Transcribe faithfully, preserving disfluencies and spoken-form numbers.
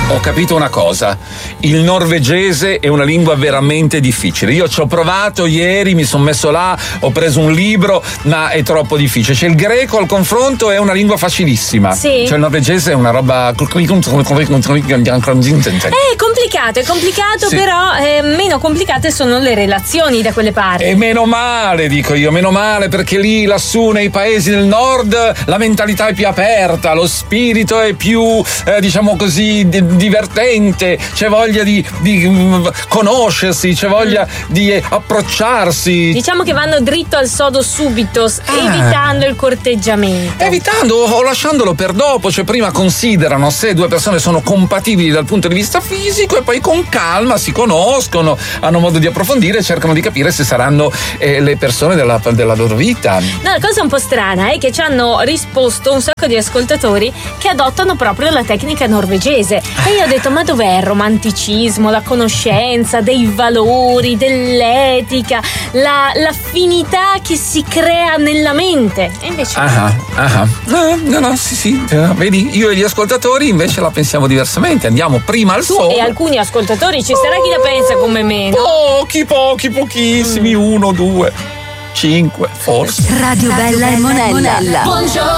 Ho capito una cosa, il norvegese è una lingua veramente difficile. Io ci ho provato ieri, mi sono messo là, ho preso un libro, ma è troppo difficile. C'è il greco al confronto, è una lingua facilissima. Sì. Cioè il norvegese è una roba. È complicato, è complicato, sì. Però eh, meno complicate sono le relazioni da quelle parti. E meno male, dico io, meno male, perché lì lassù nei paesi del nord la mentalità è più aperta, lo spirito è più, eh, diciamo così, di, divertente, c'è voglia di, di um, conoscersi, c'è voglia mm. di eh, approcciarsi. Diciamo che vanno dritto al sodo subito, ah. evitando il corteggiamento. Evitando o lasciandolo per dopo, cioè prima considerano se due persone sono compatibili dal punto di vista fisico e poi con calma si conoscono, hanno modo di approfondire e cercano di capire se saranno eh, le persone della, della loro vita. No, la cosa un po' strana è che ci hanno risposto un sacco di ascoltatori che adottano proprio la tecnica norvegese e io ho detto ma dov'è il romanticismo, la conoscenza dei valori, dell'etica, la, l'affinità che si crea nella mente? E invece ah, ah, no, no, no, sì, sì, vedi, io e gli ascoltatori invece la pensiamo diversamente, andiamo prima al sole. E alcuni ascoltatori ci sarà chi la pensa come me, no? Pochi, pochi, pochissimi, mm. uno, due, cinque, forse. Radio Bella e Monella. Buongiorno.